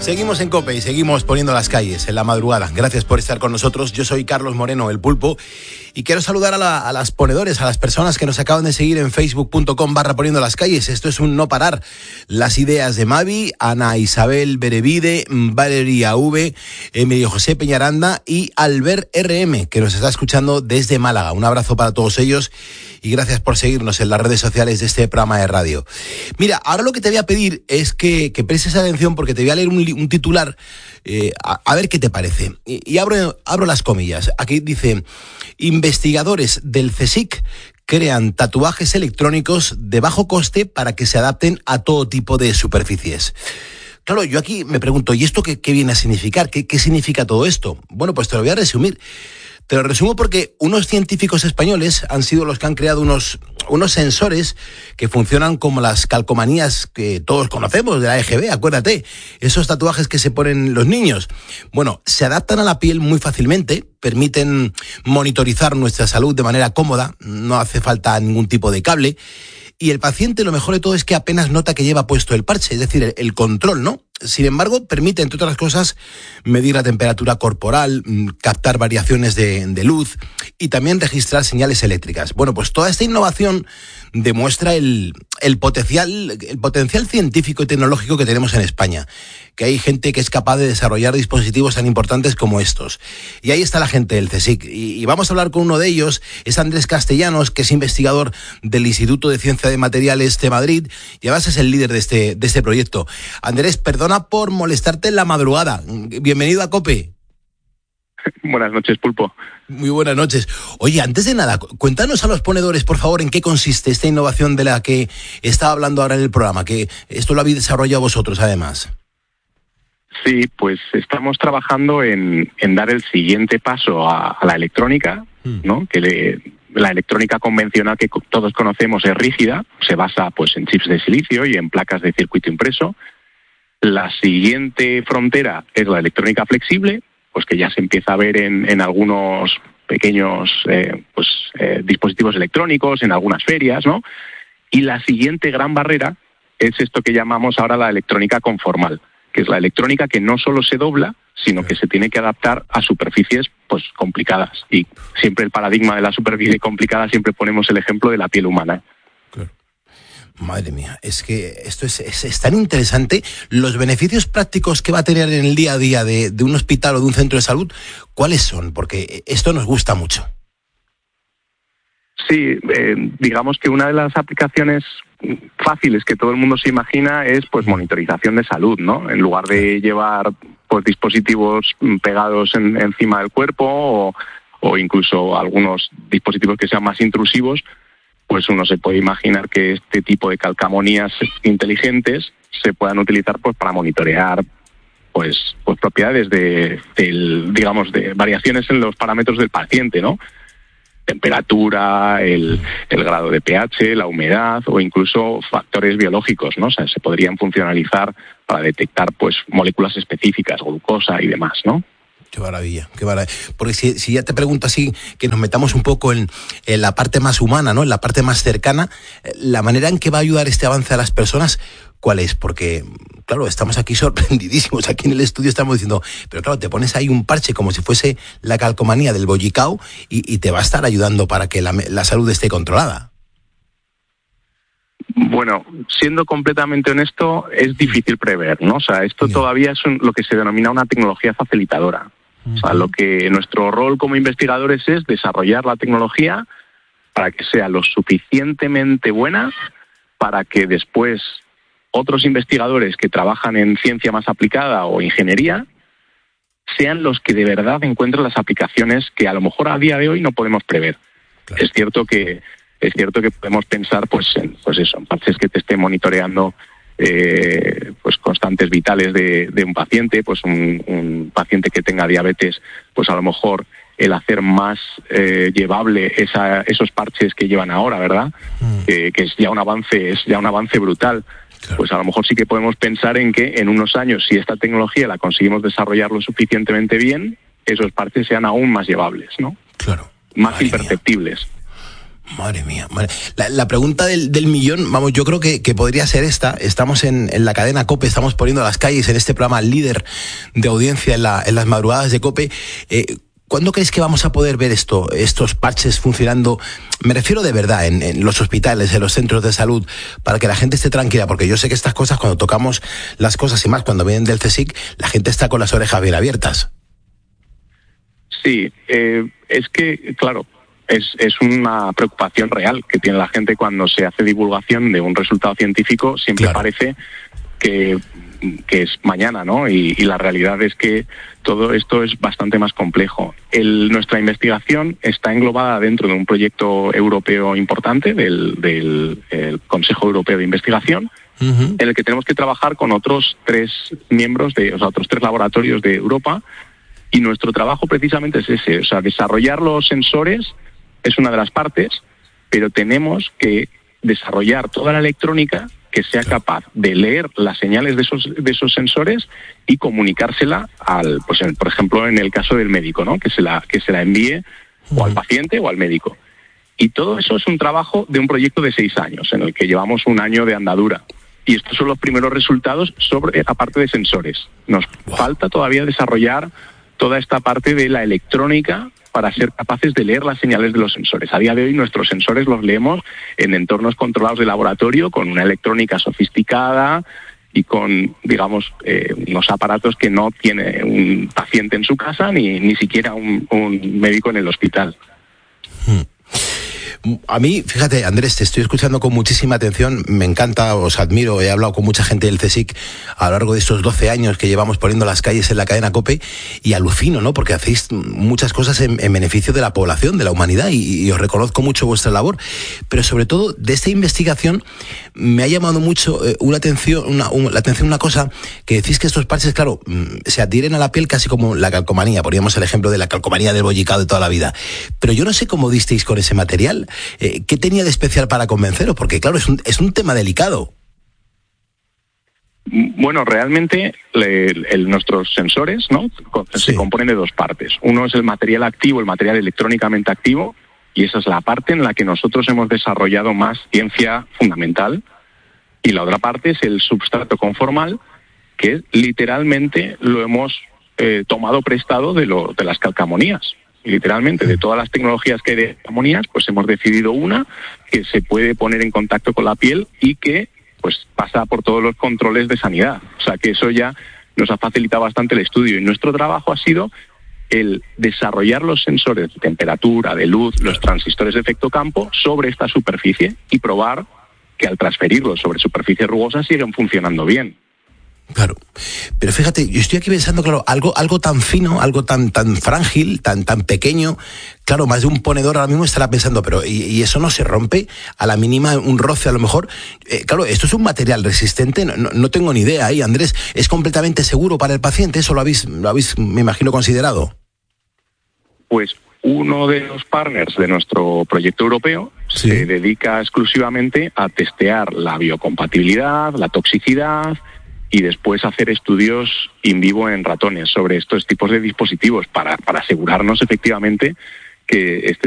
Seguimos en COPE y seguimos poniendo las calles en la madrugada. Gracias por estar con nosotros. Yo soy Carlos Moreno, el Pulpo, y quiero saludar a las ponedores, a las personas que nos acaban de seguir en facebook.com/poniendo las calles. Esto es un no parar. Las ideas de Mavi, Ana Isabel Berevide, Valeria V, Emilio José Peñaranda y Albert RM, que nos está escuchando desde Málaga. Un abrazo para todos ellos y gracias por seguirnos en las redes sociales de este programa de radio. Mira, ahora lo que te voy a pedir es que prestes atención porque te voy a leer un titular, a ver qué te parece. Y abro las comillas. Aquí dice: investigadores del CSIC crean tatuajes electrónicos de bajo coste para que se adapten a todo tipo de superficies. Claro, yo aquí me pregunto, ¿y esto qué viene a significar? ¿Qué significa todo esto? Bueno, pues te lo voy a resumir. Te lo resumo porque unos científicos españoles han sido los que han creado unos sensores que funcionan como las calcomanías que todos conocemos de la EGB, acuérdate, esos tatuajes que se ponen los niños. Bueno, se adaptan a la piel muy fácilmente, permiten monitorizar nuestra salud de manera cómoda, no hace falta ningún tipo de cable. Y el paciente, lo mejor de todo, es que apenas nota que lleva puesto el parche, es decir, el control, ¿no? Sin embargo, permite, entre otras cosas, medir la temperatura corporal, captar variaciones de luz y también registrar señales eléctricas. Bueno, pues toda esta innovación demuestra el potencial científico y tecnológico que tenemos en España, que hay gente que es capaz de desarrollar dispositivos tan importantes como estos. Y ahí está la gente del CSIC. Y vamos a hablar con uno de ellos, es Andrés Castellanos, que es investigador del Instituto de Ciencia de Materiales de Madrid, y además es el líder de este proyecto. Andrés, perdona por molestarte en la madrugada. Bienvenido a COPE. Buenas noches, Pulpo. Muy buenas noches. Oye, antes de nada, cuéntanos a los ponedores, por favor, en qué consiste esta innovación de la que estaba hablando ahora en el programa, que esto lo habéis desarrollado vosotros, además. Sí, pues estamos trabajando en dar el siguiente paso a la electrónica, ¿no? La electrónica convencional que todos conocemos es rígida, se basa pues en chips de silicio y en placas de circuito impreso. La siguiente frontera es la electrónica flexible, pues que ya se empieza a ver en algunos pequeños dispositivos electrónicos, en algunas ferias, ¿no? Y la siguiente gran barrera es esto que llamamos ahora la electrónica conformal, que es la electrónica que no solo se dobla, sino que se tiene que adaptar a superficies pues complicadas. Y siempre el paradigma de la superficie complicada, siempre ponemos el ejemplo de la piel humana. Claro. Madre mía, es que esto es tan interesante. Los beneficios prácticos que va a tener en el día a día de un hospital o de un centro de salud, ¿cuáles son? Porque esto nos gusta mucho. Sí, digamos que una de las aplicaciones fáciles que todo el mundo se imagina es pues monitorización de salud, ¿no? En lugar de llevar pues dispositivos pegados encima del cuerpo o incluso algunos dispositivos que sean más intrusivos, pues uno se puede imaginar que este tipo de calcamonías inteligentes se puedan utilizar pues para monitorear pues propiedades de variaciones en los parámetros del paciente, ¿no? Temperatura, el grado de pH, la humedad o incluso factores biológicos, ¿no? O sea, se podrían funcionalizar para detectar pues moléculas específicas, glucosa y demás, ¿no? Qué maravilla, qué maravilla. Porque si ya te pregunto así, que nos metamos un poco en la parte más humana, ¿no? En la parte más cercana, la manera en que va a ayudar este avance a las personas, ¿cuál es? Porque, claro, estamos aquí sorprendidísimos, aquí en el estudio estamos diciendo, pero claro, te pones ahí un parche como si fuese la calcomanía del bollicao y te va a estar ayudando para que la salud esté controlada. Bueno, siendo completamente honesto, es difícil prever, ¿no? O sea, esto todavía es lo que se denomina una tecnología facilitadora. O sea, lo que nuestro rol como investigadores es desarrollar la tecnología para que sea lo suficientemente buena para que después otros investigadores que trabajan en ciencia más aplicada o ingeniería sean los que de verdad encuentren las aplicaciones que a lo mejor a día de hoy no podemos prever. Claro. Es cierto que podemos pensar en parches que te estén monitoreando pues constantes vitales de un paciente, pues un paciente que tenga diabetes, pues a lo mejor el hacer más llevable esos parches que llevan ahora, ¿verdad? Que es ya un avance brutal. Claro. Pues a lo mejor sí que podemos pensar en que en unos años, si esta tecnología la conseguimos desarrollar lo suficientemente bien, esos parches sean aún más llevables, ¿no? Claro. Más imperceptibles. Madre mía. La pregunta del millón, vamos, yo creo que podría ser esta. Estamos en la cadena COPE, estamos poniendo las calles en este programa líder de audiencia en las madrugadas de COPE. ¿Cuándo crees que vamos a poder ver estos parches funcionando? Me refiero de verdad en los hospitales, en los centros de salud, para que la gente esté tranquila, porque yo sé que estas cosas, cuando tocamos las cosas y más cuando vienen del CSIC, la gente está con las orejas bien abiertas. Sí, es que, claro, es una preocupación real que tiene la gente cuando se hace divulgación de un resultado científico. Siempre parece que es mañana, ¿no? Y la realidad es que todo esto es bastante más complejo. Nuestra investigación está englobada dentro de un proyecto europeo importante del Consejo Europeo de Investigación, en el que tenemos que trabajar con otros 3 miembros, otros 3 laboratorios de Europa, y nuestro trabajo precisamente es ese, desarrollar los sensores es una de las partes, pero tenemos que desarrollar toda la electrónica que sea capaz de leer las señales de esos sensores y comunicársela al, pues por ejemplo, en el caso del médico, ¿no? Que se la envíe o al paciente o al médico. Y todo eso es un trabajo de un proyecto de 6 años, en el que llevamos 1 año de andadura. Y estos son los primeros resultados sobre la parte de sensores. Nos falta todavía desarrollar toda esta parte de la electrónica para ser capaces de leer las señales de los sensores. A día de hoy nuestros sensores los leemos en entornos controlados de laboratorio, con una electrónica sofisticada y con, digamos, unos aparatos que no tiene un paciente en su casa ni siquiera un médico en el hospital. A mí, fíjate, Andrés, te estoy escuchando con muchísima atención, me encanta, os admiro, he hablado con mucha gente del CSIC a lo largo de estos 12 años que llevamos poniendo las calles en la cadena COPE, y alucino, ¿no? Porque hacéis muchas cosas en beneficio de la población, de la humanidad, y os reconozco mucho vuestra labor, pero sobre todo de esta investigación me ha llamado mucho la atención una cosa, que decís que estos parches, claro, se adhieren a la piel casi como la calcomanía. Poníamos el ejemplo de la calcomanía del bollicao de toda la vida, pero yo no sé cómo disteis con ese material. ¿Qué tenía de especial para convenceros? Porque claro, es un tema delicado. Bueno, realmente nuestros sensores, ¿no? Se componen de 2 partes. Uno es el material activo, el material electrónicamente activo, y esa es la parte en la que nosotros hemos desarrollado más ciencia fundamental. Y la otra parte es el substrato conformal, que literalmente lo hemos tomado prestado de las calcamonías. Literalmente, de todas las tecnologías que hay de calcamonías, pues hemos decidido una que se puede poner en contacto con la piel y que pues pasa por todos los controles de sanidad. O sea que eso ya nos ha facilitado bastante el estudio, y nuestro trabajo ha sido el desarrollar los sensores de temperatura, de luz, los transistores de efecto campo sobre esta superficie y probar que al transferirlos sobre superficies rugosas siguen funcionando bien. Claro, pero fíjate, yo estoy aquí pensando, claro, algo tan fino, algo tan frágil, tan pequeño, claro, más de un ponedor ahora mismo estará pensando, pero ¿y eso no se rompe a la mínima, un roce a lo mejor? Claro, esto es un material resistente, no tengo ni idea ahí, Andrés, ¿es completamente seguro para el paciente? ¿Eso lo habéis, me imagino, considerado? Pues uno de los partners de nuestro proyecto europeo se dedica exclusivamente a testear la biocompatibilidad, la toxicidad, y después hacer estudios in vivo en ratones sobre estos tipos de dispositivos para asegurarnos efectivamente que este